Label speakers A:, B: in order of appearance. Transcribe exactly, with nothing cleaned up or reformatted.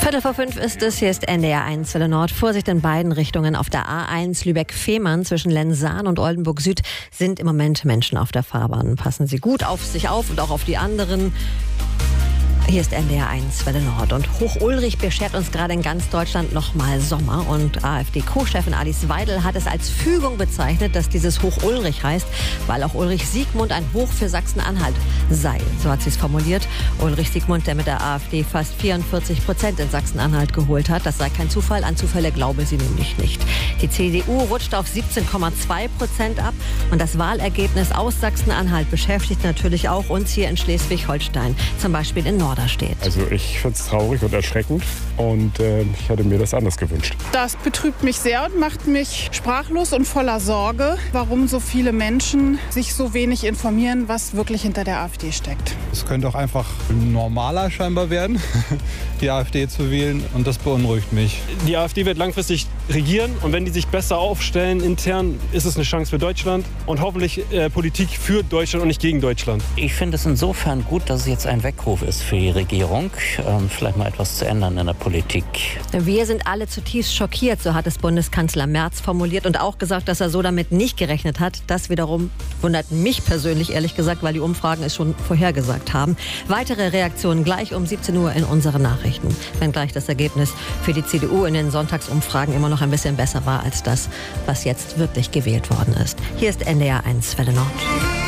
A: Viertel vor fünf ist es, hier ist N D R eins Welle Nord. Vorsicht in beiden Richtungen. Auf der A eins Lübeck-Fehmarn zwischen Lensahn und Oldenburg Süd sind im Moment Menschen auf der Fahrbahn. Passen Sie gut auf sich auf und auch auf die anderen. Hier ist N D R eins Welle Nord. Und Hoch-Ulrich beschert uns gerade in ganz Deutschland nochmal Sommer. Und AfD-Co-Chefin Alice Weidel hat es als Fügung bezeichnet, dass dieses Hoch-Ulrich heißt, weil auch Ulrich Siegmund ein Hoch für Sachsen-Anhalt sei. So hat sie es formuliert. Ulrich Siegmund, der mit der AfD fast vierundvierzig Prozent in Sachsen-Anhalt geholt hat. Das sei kein Zufall. An Zufälle glaube sie nämlich nicht. Die C D U rutscht auf siebzehn Komma zwei Prozent ab. Und das Wahlergebnis aus Sachsen-Anhalt beschäftigt natürlich auch uns hier in Schleswig-Holstein. Zum Beispiel in Nord. Steht.
B: Also ich finde es traurig und erschreckend und äh, ich hätte mir das anders gewünscht.
C: Das betrübt mich sehr und macht mich sprachlos und voller Sorge, warum so viele Menschen sich so wenig informieren, was wirklich hinter der AfD steckt.
D: Es könnte auch einfach normaler scheinbar werden, die AfD zu wählen, und das beunruhigt mich.
E: Die AfD wird langfristig regieren und wenn die sich besser aufstellen intern, ist es eine Chance für Deutschland und hoffentlich äh, Politik für Deutschland und nicht gegen Deutschland.
F: Ich finde es insofern gut, dass es jetzt ein Weckruf ist für die Regierung, ähm, vielleicht mal etwas zu ändern in der Politik.
A: Wir sind alle zutiefst schockiert, so hat es Bundeskanzler Merz formuliert und auch gesagt, dass er so damit nicht gerechnet hat. Das wiederum wundert mich persönlich, ehrlich gesagt, weil die Umfragen es schon vorhergesagt haben. Weitere Reaktionen gleich um siebzehn Uhr in unseren Nachrichten. Wenngleich das Ergebnis für die C D U in den Sonntagsumfragen immer noch ein bisschen besser war als das, was jetzt wirklich gewählt worden ist. Hier ist N D R eins Welle Nord.